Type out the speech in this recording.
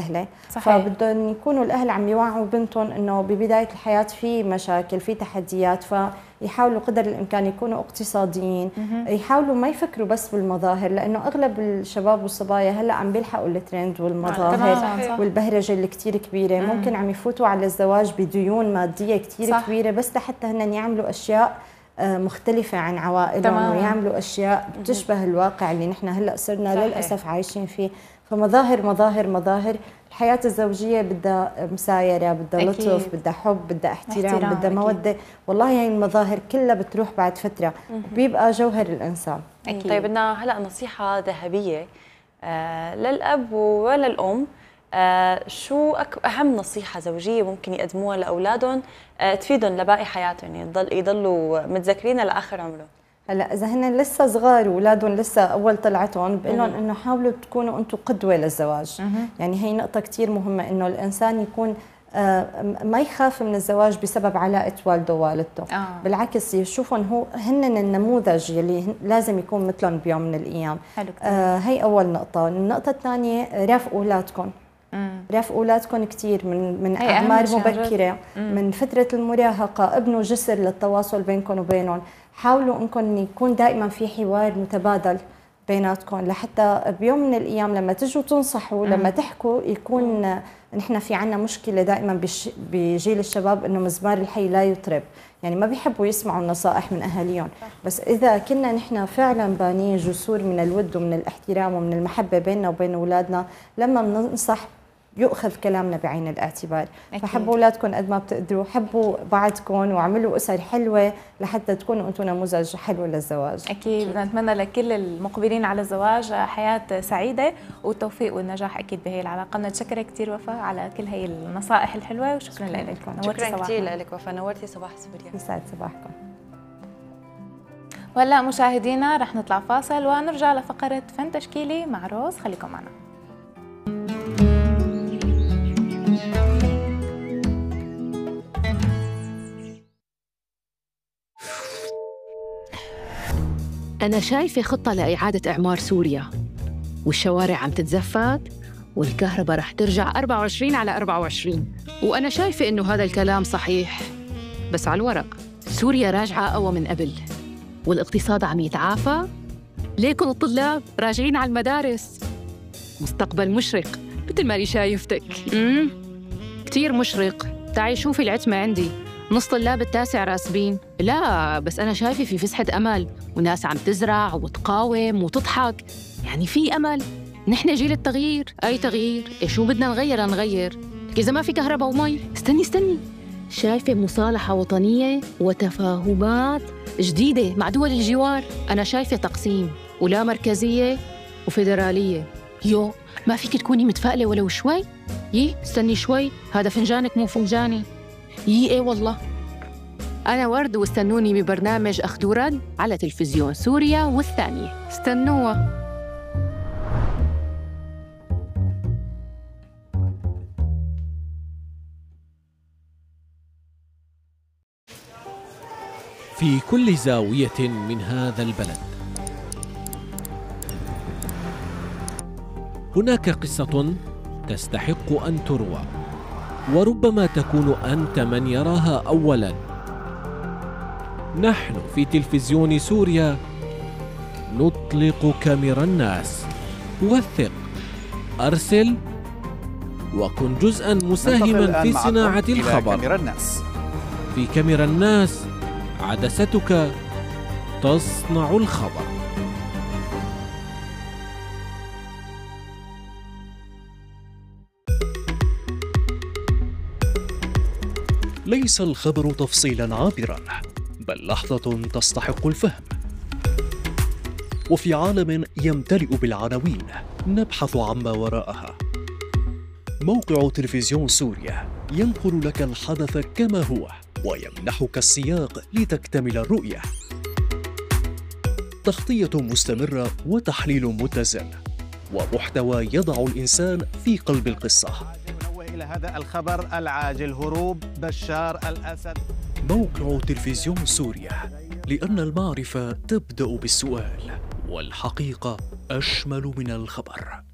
سهله. صحيح. فبدهم يكونوا الاهل عم يوعوا بنتهم انه ببدايه الحياه في مشاكل، في تحديات، فيحاولوا قدر الامكان يكونوا اقتصاديين، يحاولوا ما يفكروا بس بالمظاهر، لانه اغلب الشباب والصبايا هلا عم بيلحقوا الترند والمظاهر والبهرجه اللي كثير كبيره. ممكن عم يفوتوا على الزواج بديون ماديه كثير كبيره بس لحتى هن يعملوا اشياء مختلفة عن عوائلهم ويعملوا أشياء بتشبه الواقع اللي نحن هلأ صرنا للأسف عايشين فيه. فمظاهر مظاهر مظاهر. الحياة الزوجية بدها مسايرة، بدها لطف، بدها حب، بدها احترام، بدها مودة. والله هاي المظاهر كلها بتروح بعد فترة، بيبقى جوهر الإنسان. أكيد. طيب بدنا هلأ نصيحة ذهبية للأب وللأم. شو أهم نصيحة زوجية ممكن يقدموها لأولادهم تفيدهم لباقي حياتهم، يعني يضلوا متذكرينها لآخر عمرهم؟ هلا إذا هن لسه صغار وأولادهم لسه أول طلعتهم، بقول لهم إنه حاولوا تكونوا أنتم قدوة للزواج. يعني هي نقطة كثير مهمة، إنه الإنسان يكون ما يخاف من الزواج بسبب علاقة والده ووالدته. بالعكس يشوفهم هن النموذج يلي لازم يكون مثلهم بيوم من الأيام. هي أول نقطة. النقطة الثانية رافقوا أولادكم. رافقوا أولادكم كثير من أعمار مبكرة، من فترة المراهقة، ابنوا جسر للتواصل بينكم وبينهم. حاولوا انكم يكون دائما في حوار متبادل بيناتكم، لحتى بيوم من الايام لما تجوا تنصحوا، لما تحكوا، يكون نحن في عنا مشكله دائما بجيل الشباب انه مزمار الحي لا يطرب، يعني ما بيحبوا يسمعوا النصائح من اهاليهم. بس اذا كنا نحن فعلا بانين جسور من الود ومن الاحترام ومن المحبه بيننا وبين اولادنا، لما بننصح يؤخذ كلامنا بعين الاعتبار. فحبوا اولادكم قد ما بتقدروا، حبوا بعضكم وعملوا اسر حلوه لحتى تكونوا انتم نموذج حلو للزواج. اكيد. بدنا نتمنى لكل المقبلين على الزواج حياه سعيده والتوفيق والنجاح اكيد بهي العلاقه. نتشكرك كثير وفاء على كل هي النصائح الحلوه، وشكرا لك. شكرا كثير لك وفاء، نورتي صباح سوريا. يسعد صباحكم. وهلا مشاهدينا رح نطلع فاصل ونرجع لفقره فن تشكيلي مع روز، خليكم معنا. أنا شايفة خطة لإعادة إعمار سوريا، والشوارع عم تتزفت والكهرباء رح ترجع 24 على 24. وأنا شايفة إنه هذا الكلام صحيح، بس على الورق. سوريا راجعة أقوى من قبل، والاقتصاد عم يتعافى. ليكن الطلاب راجعين على المدارس. مستقبل مشرق مثل ما لي شايفتك. كتير مشرق. تعي شوفي العتمة عندي، نص طلاب التاسع راسبين. لا بس أنا شايفة في فسحة أمل، وناس عم تزرع وتقاوم وتضحك. يعني في أمل. نحن جيل التغيير. أي تغيير؟ شو بدنا نغير؟ إذا ما في كهرباء ومي. استني، شايفة مصالحة وطنية وتفاهمات جديدة مع دول الجوار. أنا شايفة تقسيم ولا مركزية وفيدرالية. يو ما فيك تكوني متفائلة ولو شوي؟ استني شوي، هذا فنجانك مو فنجاني. ايه والله. أنا ورد، واستنوني ببرنامج أخذ ورد على تلفزيون سوريا والثانية. استنوها. في كل زاوية من هذا البلد هناك قصة تستحق أن تروى، وربما تكون أنت من يراها أولاً. نحن في تلفزيون سوريا نطلق كاميرا الناس. وثق، أرسل، وكن جزءاً مساهماً في صناعة الخبر. في كاميرا الناس عدستك تصنع الخبر. ليس الخبر تفصيلا عابرا، بل لحظة تستحق الفهم. وفي عالم يمتلئ بالعناوين نبحث عما وراءها. موقع تلفزيون سوريا ينقل لك الحدث كما هو، ويمنحك السياق لتكتمل الرؤية. تغطية مستمرة وتحليل متزن، ومحتوى يضع الإنسان في قلب القصة. إلى هذا الخبر العاجل: هروب بشار الأسد. موقع تلفزيون سوريا، لأن المعرفة تبدأ بالسؤال، والحقيقة أشمل من الخبر.